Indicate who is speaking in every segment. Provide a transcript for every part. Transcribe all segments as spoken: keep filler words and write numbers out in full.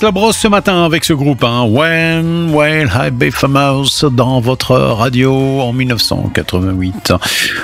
Speaker 1: commence la brosse ce matin avec ce groupe, hein. When Will I Be Famous dans votre radio en dix-neuf cent quatre-vingt-huit.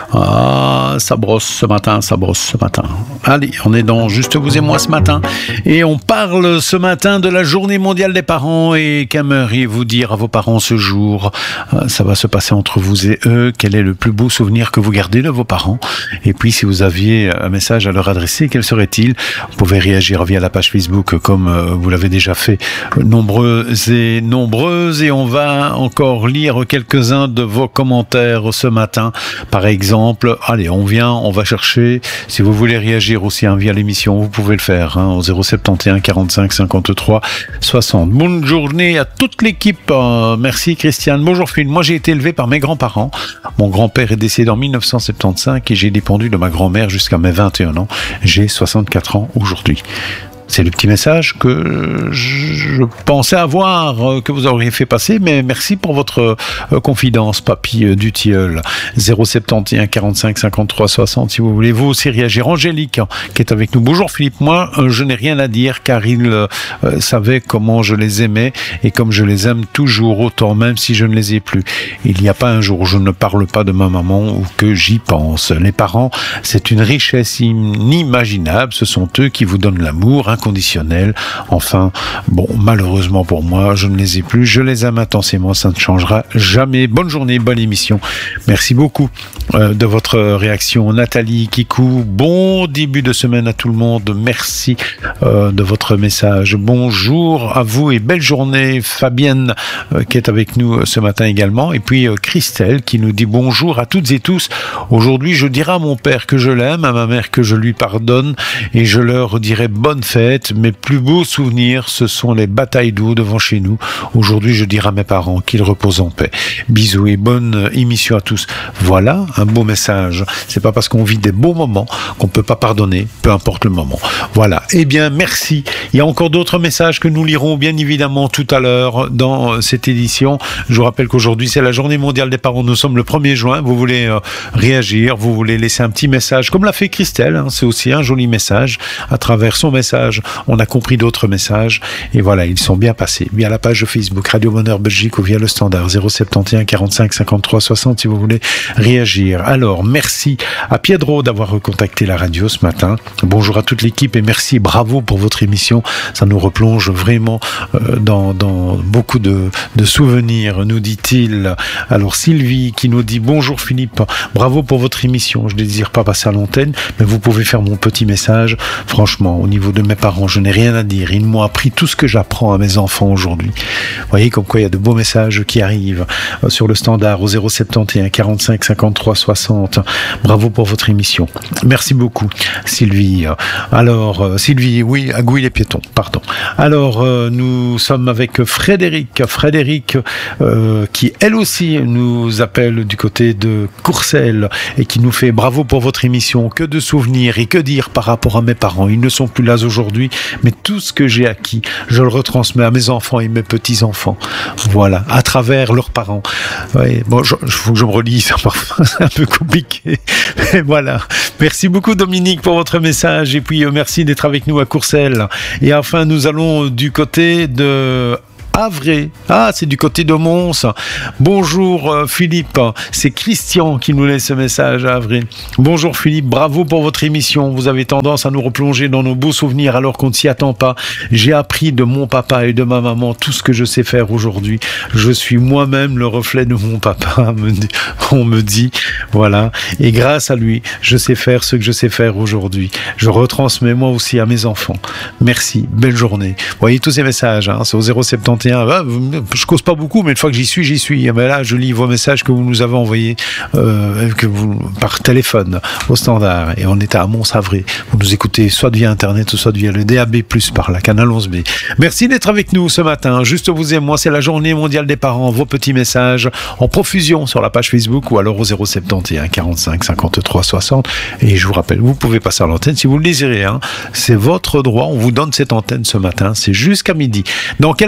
Speaker 1: Ah, ça brosse ce matin, ça brosse ce matin. Allez, on est dans Juste vous et moi ce matin et on parle ce matin de la journée mondiale des parents. Et qu'aimeriez-vous dire à vos parents ce jour? Ça va se passer entre vous et eux. Quel est le plus beau souvenir que vous gardez de vos parents? Et puis si vous aviez un message à leur adresser, quel serait-il? Vous pouvez réagir via la page Facebook comme vous l'avez déjà fait, nombreux et nombreuses, et on va encore lire quelques-uns de vos commentaires ce matin. Par exemple, allez, on vient, on va chercher. Si vous voulez réagir aussi hein, via l'émission, vous pouvez le faire hein, au zéro sept un un quarante-cinq cinquante-trois soixante. Bonne journée à toute l'équipe. Euh, merci Christiane. Bonjour Phil. Moi j'ai été élevé par mes grands-parents. Mon grand-père est décédé en dix-neuf cent soixante-quinze et j'ai dépendu de ma grand-mère jusqu'à mes vingt et un ans. J'ai soixante-quatre ans aujourd'hui. C'est le petit message que je pensais avoir, que vous auriez fait passer, mais merci pour votre confidence, papy du tilleul. zéro sept un un quarante-cinq cinquante-trois soixante, si vous voulez vous aussi réagir. Angélique, qui est avec nous. Bonjour Philippe, moi je n'ai rien à dire car il euh, savait comment je les aimais et comme je les aime toujours autant, même si je ne les ai plus. Il n'y a pas un jour où je ne parle pas de ma maman ou que j'y pense. Les parents, c'est une richesse inimaginable, ce sont eux qui vous donnent l'amour inconditionnel. Enfin, bon, malheureusement pour moi, je ne les ai plus. Je les aime intensément, ça ne changera jamais. Bonne journée, bonne émission. Merci beaucoup euh, de votre réaction. Nathalie, Kikou, bon début de semaine à tout le monde. Merci euh, de votre message. Bonjour à vous et belle journée. Fabienne euh, qui est avec nous ce matin également. Et puis euh, Christelle qui nous dit bonjour à toutes et tous. Aujourd'hui, je dirai à mon père que je l'aime, à ma mère que je lui pardonne et je leur dirai bonne fête. Mes plus beaux souvenirs, ce sont les batailles d'eau devant chez nous. Aujourd'hui, je dirai à mes parents qu'ils reposent en paix. Bisous et bonne émission à tous. Voilà un beau message. C'est pas parce qu'on vit des beaux moments qu'on peut pas pardonner, peu importe le moment. Voilà. Eh bien, merci. Il y a encore d'autres messages que nous lirons bien évidemment tout à l'heure dans cette édition. Je vous rappelle qu'aujourd'hui, c'est la journée mondiale des parents. Nous sommes le premier juin. Vous voulez euh, réagir, vous voulez laisser un petit message, comme l'a fait Christelle. Hein, c'est aussi un joli message. À travers son message, on a compris d'autres messages et voilà, ils sont bien passés via la page Facebook Radio Bonheur Belgique ou via le standard zéro sept un un quarante-cinq cinquante-trois soixante si vous voulez réagir. Alors, merci à Piedro d'avoir recontacté la radio ce matin. Bonjour à toute l'équipe et merci, bravo pour votre émission. Ça nous replonge vraiment euh, dans, dans beaucoup de, de souvenirs, nous dit-il. Alors, Sylvie qui nous dit bonjour Philippe, bravo pour votre émission. Je ne désire pas passer à l'antenne, mais vous pouvez faire mon petit message. Franchement, au niveau de mes parents, je n'ai rien à dire. Ils m'ont appris tout ce que j'apprends à mes enfants aujourd'hui. Vous voyez comme quoi il y a de beaux messages qui arrivent sur le standard au zéro sept un un quarante-cinq cinquante-trois soixante. Bravo pour votre émission. Merci beaucoup, Sylvie. Alors, Sylvie, oui, à Gouy les piétons, pardon. Alors, euh, nous sommes avec Frédéric. Frédéric, euh, qui elle aussi nous appelle du côté de Courcelles et qui nous fait bravo pour votre émission. Que de souvenirs et que dire par rapport à mes parents. Ils ne sont plus là aujourd'hui, mais tout ce que j'ai acquis, je le retransmets à mes enfants et mes petits-enfants. Voilà, à travers leurs parents. Ouais, bon, il faut que je me relise, parfois c'est un peu compliqué. Mais voilà. Merci beaucoup Dominique pour votre message et puis euh, merci d'être avec nous à Courcelles. Et enfin, nous allons du côté de Havre. Ah, c'est du côté de Mons. Bonjour euh, Philippe, c'est Christian qui nous laisse ce message à Havre. Bonjour Philippe, bravo pour votre émission. Vous avez tendance à nous replonger dans nos beaux souvenirs alors qu'on ne s'y attend pas. J'ai appris de mon papa et de ma maman tout ce que je sais faire aujourd'hui. Je suis moi-même le reflet de mon papa, on me dit. Voilà. Et grâce à lui, je sais faire ce que je sais faire aujourd'hui. Je retransmets moi aussi à mes enfants. Merci, belle journée. Vous voyez tous ces messages, hein, c'est au zéro sept un. Je cause pas beaucoup, mais une fois que j'y suis, j'y suis. Mais là, je lis vos messages que vous nous avez envoyés euh, que vous, par téléphone au standard. Et on est à Mons-Havre. Vous nous écoutez soit via Internet, soit via le D A B plus, par la canal onze B. Merci d'être avec nous ce matin. Juste vous et moi, c'est la journée mondiale des parents. Vos petits messages en profusion sur la page Facebook ou alors au zéro sept un quarante-cinq cinquante-trois soixante. Et je vous rappelle, vous pouvez passer à l'antenne si vous le désirez. Hein. C'est votre droit. On vous donne cette antenne ce matin. C'est jusqu'à midi. Dans quelques minutes,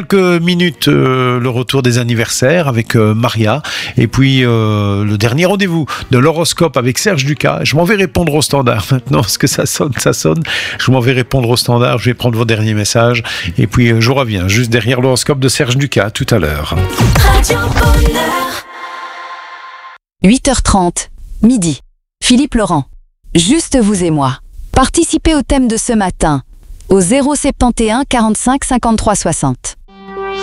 Speaker 1: minutes, euh, le retour des anniversaires avec euh, Maria. Et puis, euh, le dernier rendez-vous de l'horoscope avec Serge Ducas. Je m'en vais répondre au standard maintenant, parce que ça sonne, ça sonne. Je m'en vais répondre au standard. Je vais prendre vos derniers messages. Et puis, euh, je reviens juste derrière l'horoscope de Serge Ducas tout à l'heure.
Speaker 2: Radio Bonheur.
Speaker 3: huit heures trente, midi. Philippe Laurent. Juste vous et moi. Participez au thème de ce matin au zéro soixante et onze quarante-cinq cinquante-trois soixante.